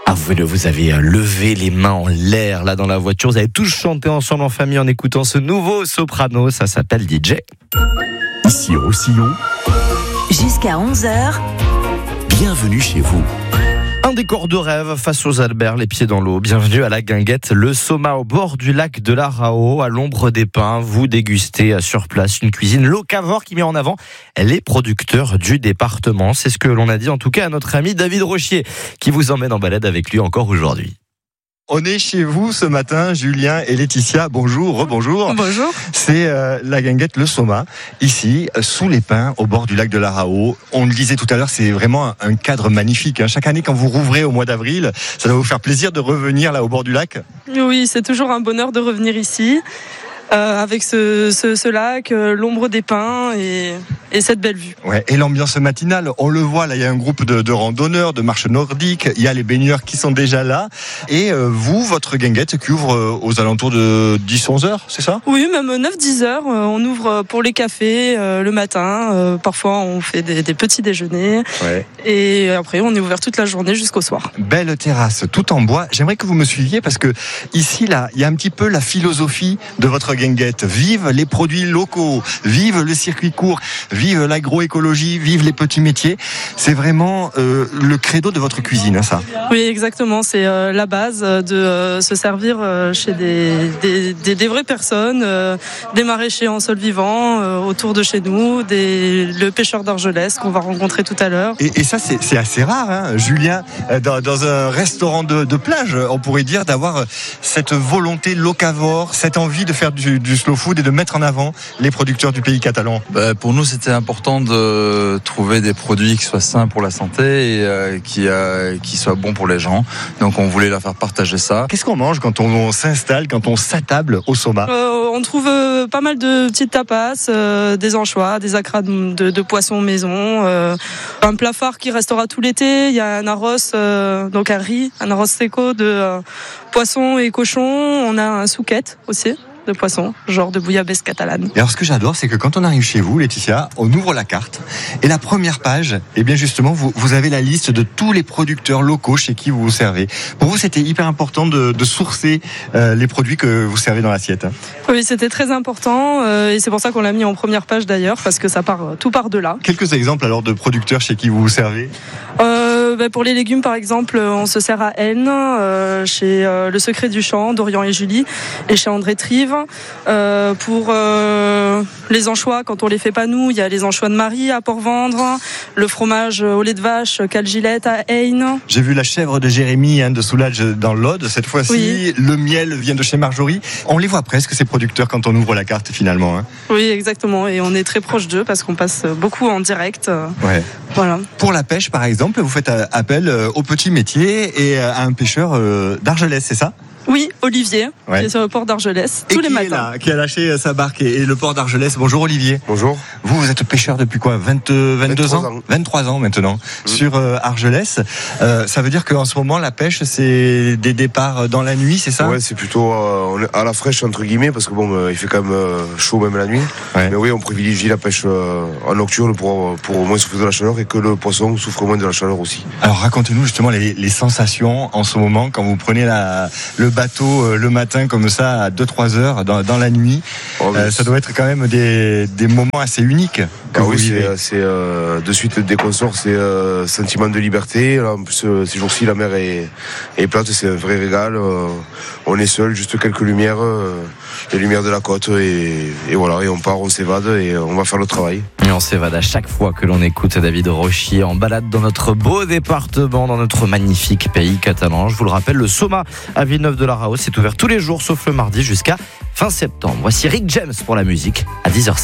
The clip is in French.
Vous avez levé les mains en l'air là dans la voiture. Vous avez tous chanté ensemble en famille en écoutant ce nouveau soprano. Ça s'appelle DJ. Ici Roussillon. Jusqu'à 11h. Bienvenue chez vous. Un décor de rêve face aux Alberts, les pieds dans l'eau. Bienvenue à la Guinguette, le Soma au bord du lac de la Rao, à l'ombre des pins. Vous dégustez sur place une cuisine locavore qui met en avant les producteurs du département. C'est ce que l'on a dit en tout cas à notre ami David Rochier, qui vous emmène en balade avec lui encore aujourd'hui. On est chez vous ce matin, Julien et Laetitia. Bonjour, rebonjour. Bonjour. C'est la Guinguette, le Soma, ici, sous les pins, au bord du lac de la Rao. On le disait tout à l'heure, c'est vraiment un cadre magnifique. Chaque année, quand vous rouvrez au mois d'avril, ça doit vous faire plaisir de revenir là au bord du lac. Oui, c'est toujours un bonheur de revenir ici. Avec ce lac, l'ombre des pins et cette belle vue. Ouais, et l'ambiance matinale, on le voit, là il y a un groupe de randonneurs, de marche nordique, il y a les baigneurs qui sont déjà là, et vous, votre guinguette qui ouvre aux alentours de 10-11 heures, c'est ça ? Oui, même 9-10 heures, on ouvre pour les cafés le matin, parfois on fait des petits déjeuners, ouais. Et après on est ouvert toute la journée jusqu'au soir. Belle terrasse, tout en bois. J'aimerais que vous me suiviez parce que ici, là, il y a un petit peu la philosophie de votre guinguette. Vive les produits locaux, vive le circuit court, vive l'agroécologie, vive les petits métiers. C'est vraiment le credo de votre cuisine, ça. Oui, exactement. C'est la base de se servir chez des vraies personnes, des maraîchers en sol vivant autour de chez nous, le pêcheur d'Argelès qu'on va rencontrer tout à l'heure. Et ça, c'est assez rare, hein, Julien, dans un restaurant de plage, on pourrait dire, d'avoir cette volonté locavore, cette envie de faire du slow food et de mettre en avant les producteurs du pays catalan. Pour nous, c'était important de trouver des produits qui soient sains pour la santé et qui soient bons pour les gens. Donc on voulait leur faire partager ça. Qu'est-ce qu'on mange quand on s'installe, quand on s'attable au Soma ? On trouve pas mal de petites tapas, des anchois, des acras de poissons maison, un plat phare qui restera tout l'été. Il y a un arroz, donc un riz, un arroz seco de poisson et cochon. On a un souquette aussi de poisson, genre de bouillabaisse catalane. Et alors ce que j'adore, c'est que quand on arrive chez vous, Laetitia, on ouvre la carte et la première page, eh bien justement, vous avez la liste de tous les producteurs locaux chez qui vous vous servez. Pour vous, c'était hyper important de sourcer les produits que vous servez dans l'assiette. Oui, c'était très important et c'est pour ça qu'on l'a mis en première page d'ailleurs, parce que tout part de là. Quelques exemples alors de producteurs chez qui vous vous servez ? Pour les légumes, par exemple, on se sert à Aisne, chez Le Secret du Champ, Dorian et Julie, et chez André Trive. Pour les anchois, quand on les fait pas nous, il y a les anchois de Marie à Port-Vendre, le fromage au lait de vache Cal-Gillette à Aisne. J'ai vu la chèvre de Jérémy de Soulage dans l'Aude cette fois-ci. Oui. Le miel vient de chez Marjorie. On les voit presque, ces producteurs, quand on ouvre la carte finalement. Hein. Oui, exactement. Et on est très proche d'eux parce qu'on passe beaucoup en direct. Ouais. Voilà. Pour la pêche, par exemple, vous faites appel aux petits métiers et à un pêcheur d'Argelès, c'est ça ? Oui, Olivier, ouais. Qui est sur le port d'Argelès tous les matins. Qui a lâché sa barque et le port d'Argelès. Bonjour Olivier. Bonjour. Vous êtes pêcheur depuis quoi ? 22 ans 23 ans maintenant, sur Argelès. Ça veut dire qu'en ce moment, la pêche, c'est des départs dans la nuit, c'est ça ? Ouais, c'est plutôt à la fraîche, entre guillemets, parce que bon, il fait quand même chaud même la nuit. Ouais. Mais oui, on privilégie la pêche en nocturne pour au moins souffrir de la chaleur et que le poisson souffre moins de la chaleur aussi. Alors racontez-nous justement les sensations en ce moment quand vous prenez le bateau le matin comme ça à 2-3 heures dans la nuit. Ça doit être quand même des moments assez uniques. Oui, c'est de suite dès qu'on sort, c'est sentiment de liberté. Là, en plus, ces jours-ci, la mer est plate, c'est un vrai régal. On est seul, juste quelques lumières, les lumières de la côte et voilà, et on part, on s'évade et on va faire le travail. Et on s'évade à chaque fois que l'on écoute David Rochier en balade dans notre beau département, dans notre magnifique pays catalan. Je vous le rappelle, le Soma à Villeneuve-de-la-Rao, c'est ouvert tous les jours sauf le mardi jusqu'à fin septembre. Voici Rick James pour la musique à 10h05.